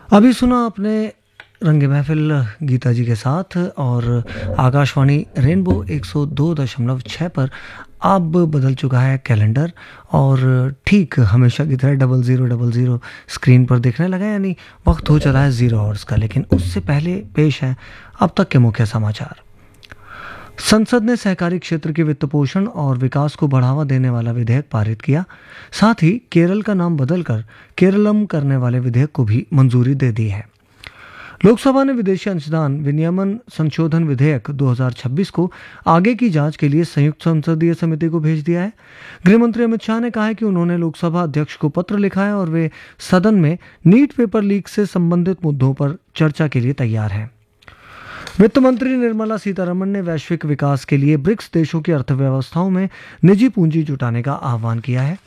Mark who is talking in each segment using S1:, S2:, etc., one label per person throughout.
S1: अभी सुना आपने रंग महफिल गीता जी के साथ। और आकाशवाणी रेनबो 102.6 पर अब बदल चुका है कैलेंडर और ठीक हमेशा की तरह 0000 स्क्रीन पर दिखने लगा, यानी वक्त हो चला है 0 आवर्स का। लेकिन उससे पहले पेश है अब तक के मुख्य समाचार। संसद ने सहकारी क्षेत्र के वित्त पोषण और विकास को बढ़ावा देने वाला विधेयक पारित किया। साथ ही केरल का नाम बदलकर केरलम करने वाले विधेयक को भी मंजूरी दे दी है। लोकसभा ने विदेशी अंशदान विनियमन संशोधन विधेयक 2026 को आगे की जांच के लिए संयुक्त संसदीय समिति को भेज दिया है। गृह मंत्री अमित शाह ने कहा है कि उन्होंने लोकसभा अध्यक्ष को पत्र लिखा है और वे सदन में नीट पेपर लीक से संबंधित मुद्दों पर चर्चा के लिए तैयार हैं। वित्त मंत्री निर्मला सीतारमण ने वैश्विक विकास के लिए ब्रिक्स देशों की अर्थव्यवस्थाओं में निजी पूंजी जुटाने का आह्वान किया है।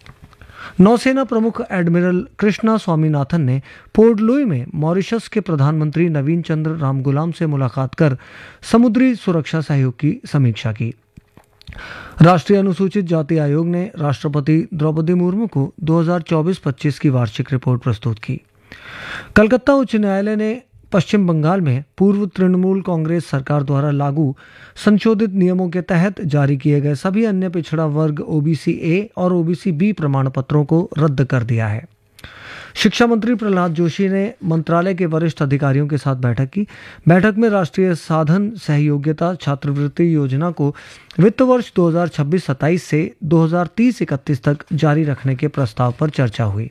S1: नौसेना प्रमुख एडमिरल कृष्णा स्वामीनाथन ने पोर्ट लुई में मॉरिशस के प्रधानमंत्री नवीन चंद्र रामगुलाम से मुलाकात कर समुद्री सुरक्षा सहयोग की समीक्षा की। राष्ट्रीय अनुसूचित जाति आयोग ने राष्ट्रपति द्रौपदी मुर्मू को 2024-25 की वार्षिक रिपोर्ट प्रस्तुत की। कलकत्ता उच्च न्यायालय ने पश्चिम बंगाल में पूर्व तृणमूल कांग्रेस सरकार द्वारा लागू संशोधित नियमों के तहत जारी किए गए सभी अन्य पिछड़ा वर्ग ओबीसी ए और ओबीसी बी प्रमाण पत्रों को रद्द कर दिया है। शिक्षा मंत्री प्रहलाद जोशी ने मंत्रालय के वरिष्ठ अधिकारियों के साथ बैठक की। बैठक में राष्ट्रीय साधन सहयोगिता छात्रवृत्ति योजना को वित्त वर्ष 2026-27 से 2030-31 तक जारी रखने के प्रस्ताव पर चर्चा हुई।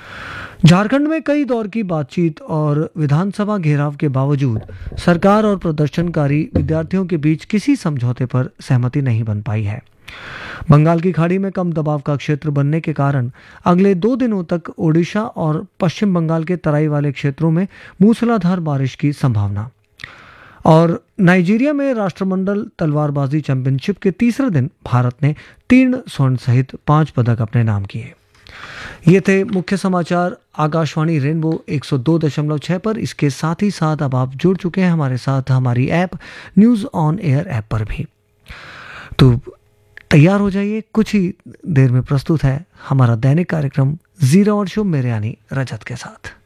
S1: झारखंड में कई दौर की बातचीत और विधानसभा घेराव के बावजूद सरकार और प्रदर्शनकारी विद्यार्थियों के बीच किसी समझौते पर सहमति नहीं बन पाई है। बंगाल की खाड़ी में कम दबाव का क्षेत्र बनने के कारण अगले 2 दिनों तक ओडिशा और पश्चिम बंगाल के तराई वाले क्षेत्रों में मूसलाधार बारिश की संभावना। और नाइजीरिया में राष्ट्रमंडल तलवारबाजी चैंपियनशिप के तीसरे दिन भारत ने 3 स्वर्ण सहित 5 पदक अपने नाम किए। ये थे मुख्य समाचार आकाशवाणी रेनबो 102.6 पर। इसके साथ ही साथ अब आप जुड़ चुके हैं हमारे साथ हमारी app news on air app पर भी। तो तैयार हो जाइए, कुछ ही देर में प्रस्तुत है हमारा दैनिक कार्यक्रम 0 आवर शो मेरे यानी रजत के साथ।